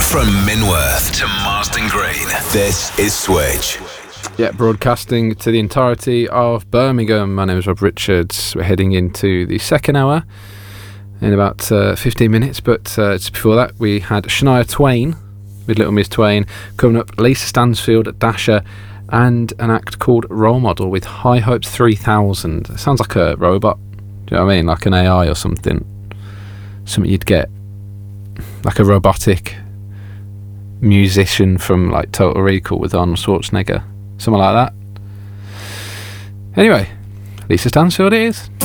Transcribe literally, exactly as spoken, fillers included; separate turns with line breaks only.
From Minworth to Marston Green, this is Switch.
Yeah, broadcasting to the entirety of Birmingham. My name is Rob Richards. We're heading into the second hour in about uh, fifteen minutes, but uh, just before that we had Shania Twain with Little Miss Twain. Coming up, Lisa Stansfield, Dasher, and an act called Role Model with High Hopes three thousand. It sounds like a robot. Do you know what I mean? Like an A I or something. Something you'd get. Like a robotic musician from like Total Recall with Arnold Schwarzenegger. Something like that. Anyway, Lisa Stansfield it is.